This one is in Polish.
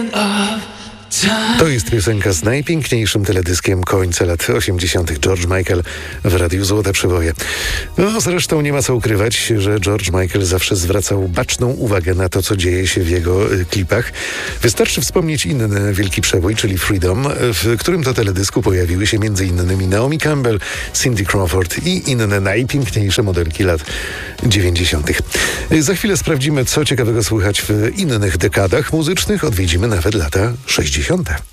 To jest piosenka z najpiękniejszym teledyskiem końca lat 80. George Michael w Radiu Złote Przeboje. No zresztą nie ma co ukrywać, że George Michael zawsze zwracał baczną uwagę na to, co dzieje się w jego klipach. Wystarczy wspomnieć inny wielki przebój, czyli Freedom, w którym to teledysku pojawiły się m.in. Naomi Campbell, Cindy Crawford i inne najpiękniejsze modelki lat 90. Za chwilę sprawdzimy, co ciekawego słychać w innych dekadach muzycznych. Odwiedzimy nawet lata 60.